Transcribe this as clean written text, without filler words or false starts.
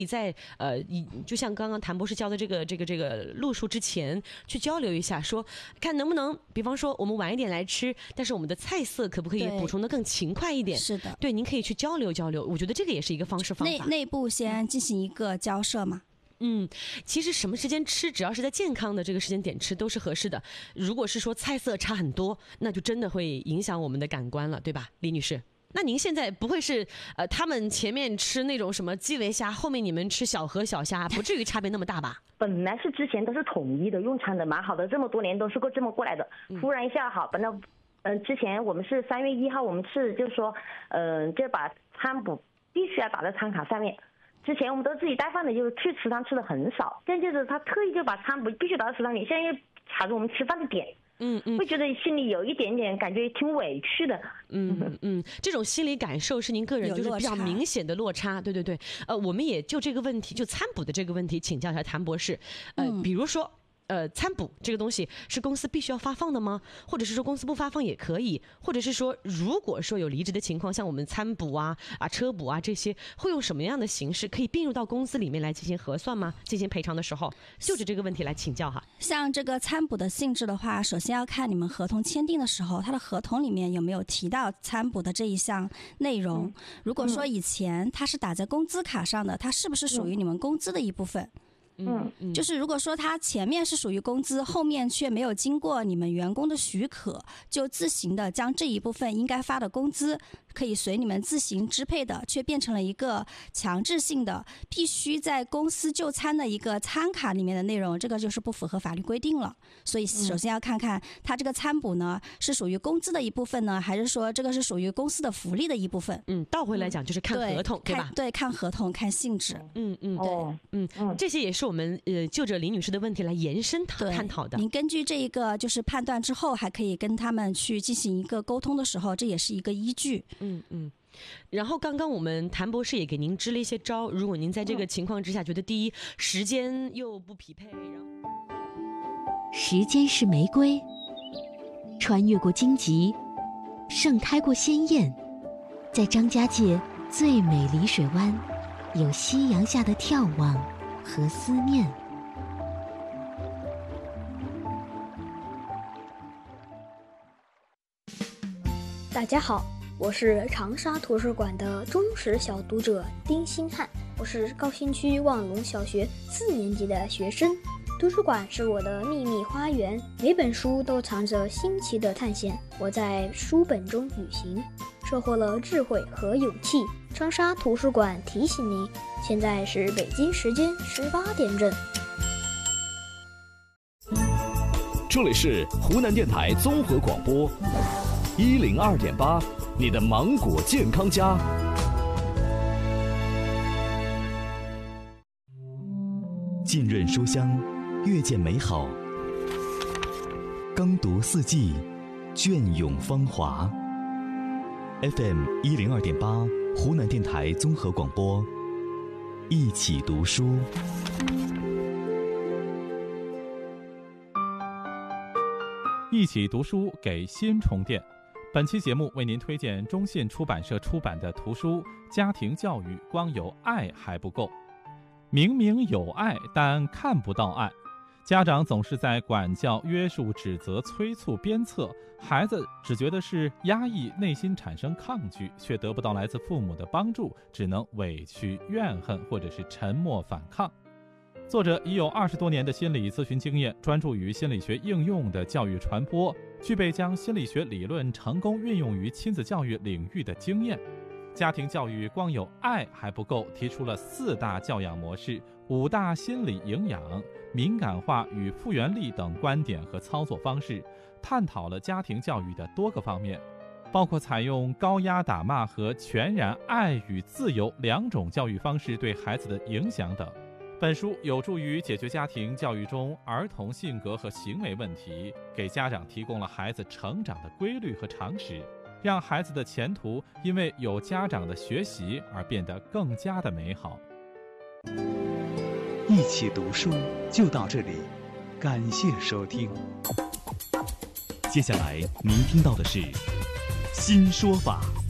你在就像刚刚谭博士教的这个路数之前去交流一下，说看能不能，比方说我们晚一点来吃，但是我们的菜色可不可以补充的更勤快一点？ 是的， 对，您可以去交流交流，我觉得这个也是一个方法。 内部先进行一个交涉嘛。 其实什么时间吃，只要是在健康的这个时间点吃都是合适的。如果是说菜色差很多，那就真的会影响我们的感官了，对吧，李女士？那您现在不会是他们前面吃那种什么基围虾，后面你们吃小河小虾，不至于差别那么大吧？ 本来是之前都是统一的用餐的，蛮好的，这么多年都是这么过来的。忽然一下好，本来之前我们是3月1号，我们是就是说就把餐补必须要打在餐卡上面。之前我们都自己带饭的，就去食堂吃的很少，现在就是他特意就把餐补必须打在食堂里，现在又卡着我们吃饭的点。会觉得心里有一点点感觉挺委屈的。 这种心理感受是您个人就是比较明显的落差。对对对，我们也就这个问题，就餐补的这个问题，请教一下谭博士。比如说。餐补这个东西是公司必须要发放的吗？或者是说公司不发放也可以？或者是说，如果说有离职的情况，像我们餐补啊、车补啊这些，会用什么样的形式可以并入到公司里面来进行核算吗？进行赔偿的时候，就着这个问题来请教哈。 像这个餐补的性质的话，首先要看你们合同签订的时候，它的合同里面有没有提到餐补的这一项内容。如果说以前它是打在工资卡上的，它是不是属于你们工资的一部分？就是如果说它前面是属于工资，后面却没有经过你们员工的许可，就自行的将这一部分应该发的工资可以随你们自行支配的，却变成了一个强制性的必须在公司就餐的一个餐卡里面的内容，这个就是不符合法律规定了。所以首先要看看它这个餐补呢是属于工资的一部分呢，还是说这个是属于公司的福利的一部分。 倒回来讲就是看合同，对吧？ 对，看合同，看性质。 这些也是我们就着李女士的问题来延伸探讨的。 您根据这一个就是判断之后，还可以跟他们去进行一个沟通的时候，这也是一个依据。 然后刚刚我们谭博士也给您支了一些招，如果您在这个情况之下觉得第一时间又不匹配， 时间是玫瑰，穿越过荆棘，盛开过鲜艳，在张家界最美丽水湾，有夕阳下的眺望和思念。 大家好，我是长沙图书馆的忠实小读者丁新汉，我是高新区望龙小学4年级的学生。图书馆是我的秘密花园，每本书都藏着新奇的探险。我在书本中旅行，收获了智慧和勇气。长沙图书馆提醒您，现在是北京时间18点整。 这里是湖南电台综合广播102.8，你的芒果健康家。 浸润书香，阅见美好，耕读四季，隽永芳华。FM 102.8，湖南电台综合广播，一起读书。 一起读书给心充电。本期节目为您推荐中信出版社出版的图书《家庭教育光有爱还不够》。明明有爱，但看不到爱。家长总是在管教、约束、指责、催促、鞭策，孩子只觉得是压抑，内心产生抗拒，却得不到来自父母的帮助，只能委屈、怨恨或者是沉默反抗。作者已有20多年的心理咨询经验，专注于心理学应用的教育传播，具备将心理学理论成功运用于亲子教育领域的经验。家庭教育光有爱还不够，提出了4大教养模式、5大心理营养、敏感化与复原力等观点和操作方式，探讨了家庭教育的多个方面，包括采用高压打骂和全然爱与自由2种教育方式对孩子的影响等。本书有助于解决家庭教育中儿童性格和行为问题，给家长提供了孩子成长的规律和常识，让孩子的前途因为有家长的学习而变得更加的美好。 一起读书就到这里，感谢收听。接下来您听到的是新说法。